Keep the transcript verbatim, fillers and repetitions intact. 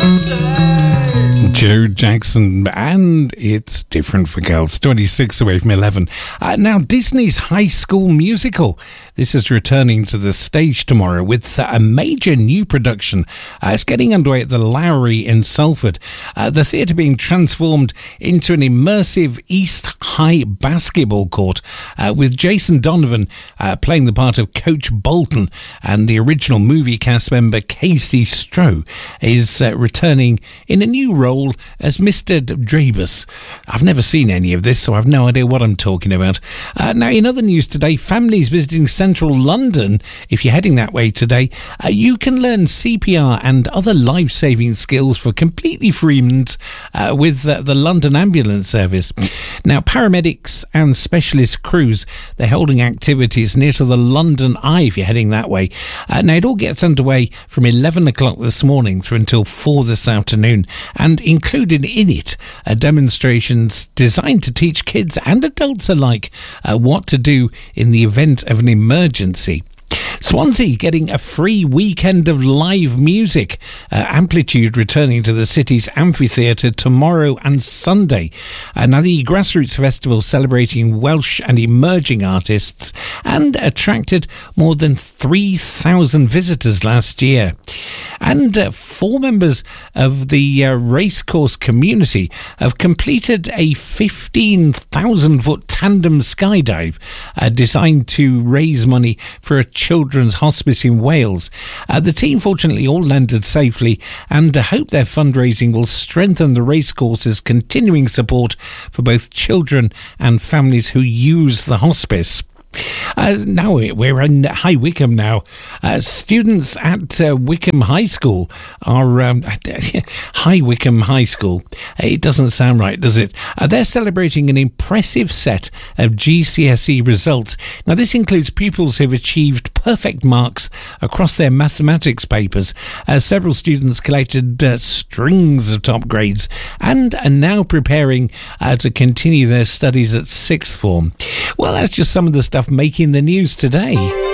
Joe Jackson, and it's different for girls. twenty-six away from eleven. Uh, now, Disney's High School Musical. This is returning to the stage tomorrow with uh, a major new production. Uh, it's getting underway at the Lowry in Salford. Uh, the theatre being transformed into an immersive East High basketball court uh, with Jason Donovan uh, playing the part of Coach Bolton, and the original movie cast member Casey Stroh is uh, returning in a new role as Mister Drabus. I've never seen any of this, so I've no idea what I'm talking about. Uh, now, in other news today, families visiting central London, if you're heading that way today, uh, you can learn C P R and other life-saving skills for completely free uh, with uh, the London Ambulance Service. Now, paramedics and specialist crews, they're holding activities near to the London Eye if you're heading that way. Uh, now, it all gets underway from eleven o'clock this morning through until four this afternoon, and included in it are demonstrations designed to teach kids and adults alike uh, what to do in the event of an emergency. Swansea getting a free weekend of live music. Uh, Amplitude returning to the city's amphitheatre tomorrow and Sunday. Uh, now, the Grassroots Festival celebrating Welsh and emerging artists and attracted more than three thousand visitors last year. And uh, four members of the uh, racecourse community have completed a fifteen thousand foot tandem skydive uh, designed to raise money for a children's hospice in Wales. Uh, the team fortunately all landed safely, and uh, hope their fundraising will strengthen the racecourse's continuing support for both children and families who use the hospice. Uh, now we're in High Wycombe now. Uh, students at uh, Wycombe High School are um, High Wycombe High School. It doesn't sound right, does it? Uh, they're celebrating an impressive set of G C S E results. Now, this includes pupils who've achieved perfect marks across their mathematics papers. Uh, several students collected uh, strings of top grades and are now preparing uh, to continue their studies at sixth form. Well, that's just some of the stuff making the news today.